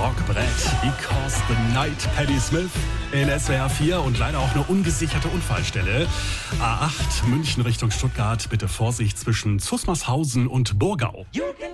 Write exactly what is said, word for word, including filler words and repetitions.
Rockbrett. Because the Night, Patti Smith in S W R vier und leider auch eine ungesicherte Unfallstelle. A acht München Richtung Stuttgart. Bitte Vorsicht zwischen Zusmarshausen und Burgau.